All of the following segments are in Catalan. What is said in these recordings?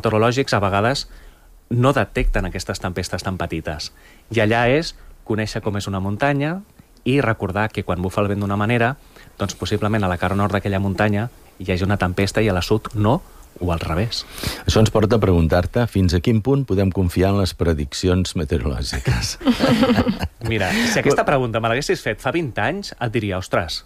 meteorològics a vegades no detecten aquestes tempestes tan petites. I allà és conèixer com és una muntanya i recordar que quan bufa el vent d'una manera, doncs possiblement a la cara nord d'aquella muntanya hi hagi una tempesta i a la sud no, o al revés. Això ens porta a preguntar-te fins a quin punt podem confiar en les prediccions meteorològiques. Mira, si aquesta pregunta me l'haguessis fet fa 20 anys, et diria, ostres,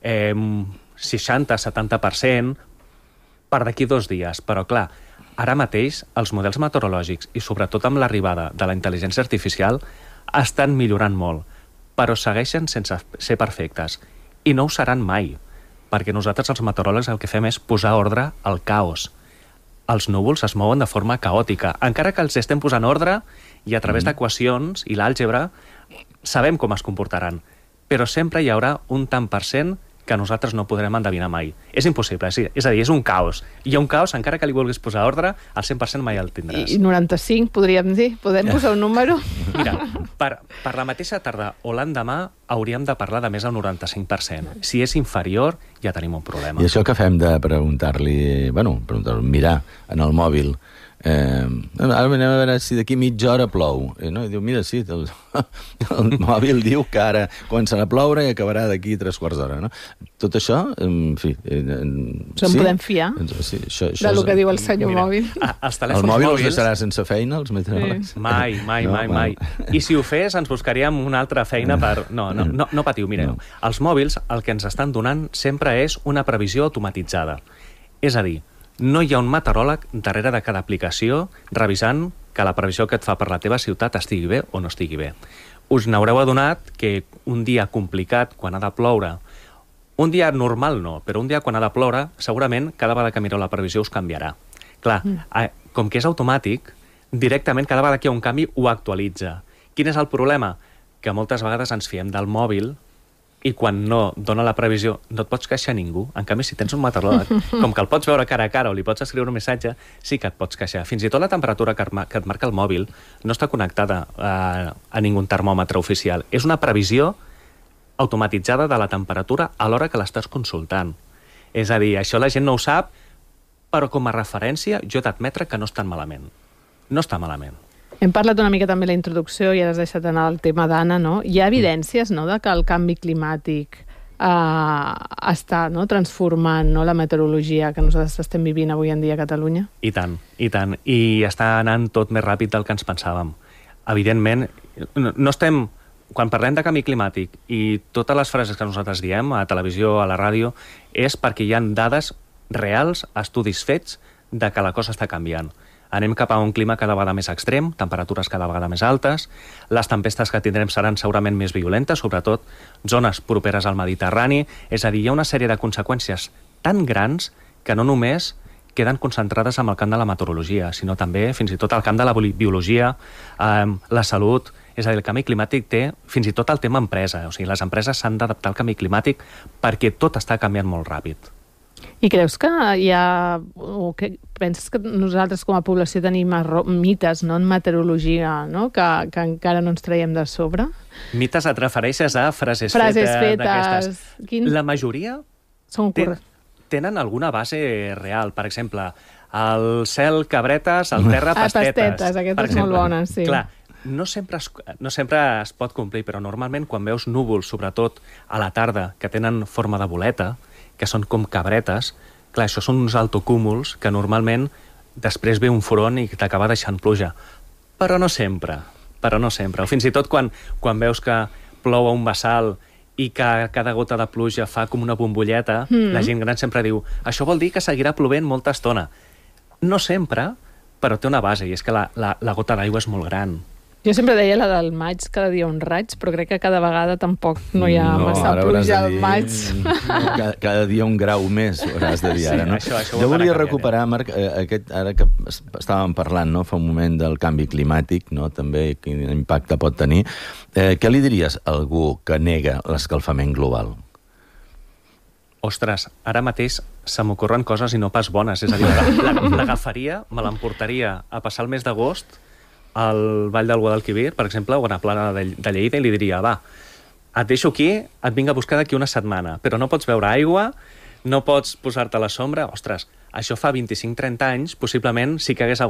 60-70% per d'aquí 2 dies. Però, clar, ara mateix els models meteorològics, i sobretot amb l'arribada de la intel·ligència artificial, estan millorant molt, però segueixen sense ser perfectes. I no ho seran mai, perquè nosaltres, els meteoròlegs, el que fem és posar ordre al caos. Els núvols es mouen de forma caòtica. Encara que els estem posant ordre i a través d'equacions i l'àlgebra sabem com es comportaran, però sempre hi haurà un tant per cent que nosaltres no podrem endevinar mai. És impossible, és a dir, és un caos. Hi ha un caos, encara que li vulguis posar ordre, al 100% mai el tindràs. I 95, podríem dir? Podem posar un número? Mira, per la mateixa tarda o l'endemà hauríem de parlar de més del 95%. Si és inferior, ja tenim un problema. I això que fem de preguntar-li, mirar en el mòbil, ara anem a veure si d'aquí mitja hora plou. No? I diu, mira, sí, el mòbil diu que ara començarà a ploure i acabarà d'aquí 3/4 d'hora. No? Tot això, en fi... Se'n podem fiar sí, del que diu el senyor mòbil. El mòbil els deixarà sense feina, els meteoròlegs? Mai. I si ho fes, ens buscaríem una altra feina per... No patiu, mireu. Els mòbils el que ens estan donant sempre és una previsió automatitzada. És a dir, no hi ha un meteoròleg darrere de cada aplicació revisant que la previsió que et fa per la teva ciutat estigui bé o no estigui bé. Us n'haureu adonat que un dia complicat, quan ha de ploure, un dia normal no, però un dia quan ha de ploure, segurament cada vegada que mireu la previsió us canviarà. Clar, com que és automàtic, directament cada vegada que hi ha un canvi ho actualitza. Quin és el problema? Que moltes vegades ens fiem del mòbil i quan no dona la previsió no et pots queixar a ningú. En canvi, si tens un meteoròleg, com que el pots veure cara a cara o li pots escriure un missatge, sí que et pots queixar. Fins i tot la temperatura que et marca el mòbil no està connectada a ningú termòmetre oficial. És una previsió automatitzada de la temperatura a l'hora que l'estàs consultant. És a dir, això la gent no ho sap, però com a referència jo he d'admetre que no està malament. No està malament. Hem parlat una mica també de la introducció i ara has deixat anar el tema d'Anna, no? Hi ha evidències, no?, de que el canvi climàtic està transformant la meteorologia que nosaltres estem vivint avui en dia a Catalunya? I tant. I està anant tot més ràpid del que ens pensàvem. Evidentment, no estem... Quan parlem de canvi climàtic i totes les frases que nosaltres diem a televisió, a la ràdio, és perquè hi ha dades reals, estudis fets, de que la cosa està canviant. Anem cap a un clima cada vegada més extrem, temperatures cada vegada més altes, les tempestes que tindrem seran segurament més violentes, sobretot zones properes al Mediterrani, és a dir, hi ha una sèrie de conseqüències tan grans que no només queden concentrades en el camp de la meteorologia, sinó també fins i tot al camp de la biologia, la salut. És a dir, el canvi climàtic té fins i tot el tema empresa, o sigui, les empreses s'han d'adaptar al canvi climàtic perquè tot està canviant molt ràpid. I creus que hi ha... o que penses que nosaltres com a població tenim mites, no?, en meteorologia, no?, que encara no ens traiem de sobre? Mites et refereixes a frases fetes d'aquestes. La majoria tenen alguna base real. Per exemple, el cel cabretes, el terra pastetes. Pastetes, aquestes molt bones, sí. Clar, no sempre es pot complir, però normalment quan veus núvols, sobretot a la tarda, que tenen forma de boleta, que són com cabretes, clar, això són uns altocúmuls que normalment després ve un front i t'acaba deixant pluja. Però no sempre. O fins i tot quan veus que plou a un bassal i que cada gota de pluja fa com una bombolleta, la gent gran sempre diu això vol dir que seguirà plovent molta estona. No sempre, però té una base, i és que la gota d'aigua és molt gran. Jo sempre deia la del maig, cada dia un raig, però crec que cada vegada tampoc no hi ha massa pluja al maig. Cada dia un grau més, hauràs de dir ara, no? Jo volia recuperar, Marc, ara que estàvem parlant fa un moment del canvi climàtic, també quin impacte pot tenir. Què li diries a algú que nega l'escalfament global? Ostres, ara mateix se m'ocorren coses i no pas bones. És a dir, l'agafaria, me l'emportaria a passar el mes d'agost al Vall del Guadalquivir, per exemple, o a la plana de Lleida, i li diria, va, et deixo aquí, et vinc a buscar d'aquí una setmana, però no pots veure aigua, no pots posar-te a la sombra. Ostres, això fa 25-30 anys, possiblement sí que hagués